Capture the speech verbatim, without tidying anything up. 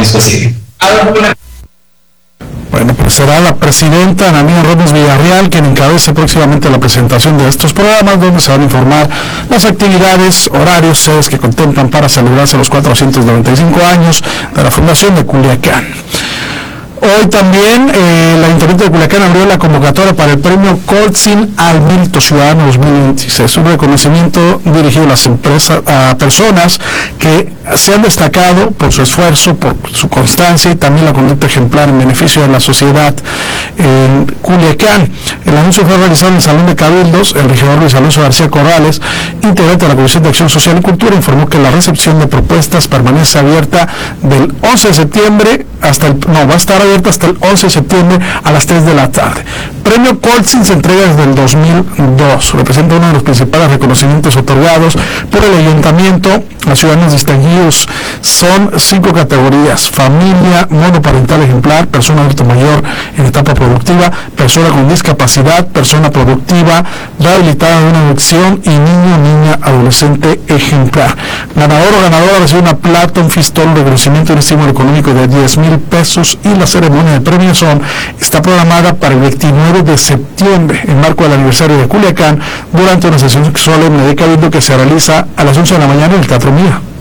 específico. Bueno, pues será la presidenta Ana Mía Robles Villarreal quien encabece próximamente la presentación de estos programas, donde se van a informar las actividades, horarios, sedes que contemplan para celebrarse los cuatrocientos noventa y cinco años de la fundación de Culiacán. Hoy también eh, el Ayuntamiento de Culiacán abrió la convocatoria para el premio Coltsin al Mérito Ciudadano dos mil veintiséis, un reconocimiento dirigido a las empresas, a personas que se han destacado por su esfuerzo, por su constancia y también la conducta ejemplar en beneficio de la sociedad en Culiacán. El anuncio fue realizado en el Salón de Cabildos. El regidor Luis Alonso García Corrales, integrante de la Comisión de Acción Social y Cultura, informó que la recepción de propuestas permanece abierta del once de septiembre hasta el, no, va a estar abierta hasta el once de septiembre a las tres de la tarde. Premio Coltsin se entrega desde el dos mil dos. Representa uno de los principales reconocimientos otorgados por el Ayuntamiento a ciudadanos distinguidos. Son cinco categorías: familia monoparental ejemplar, persona adulto mayor en etapa productiva, persona con discapacidad, persona productiva, rehabilitada de una adicción y niño o niña adolescente ejemplar. Ganador o ganadora recibe una plata, un fistón, un reconocimiento y un estímulo económico de diez mil pesos, y la ceremonia de premiación está programada para el veintinueve de septiembre, en marco del aniversario de Culiacán, durante una sesión solemne de Cabildo que se realiza a las once de la mañana en el Teatro Mía.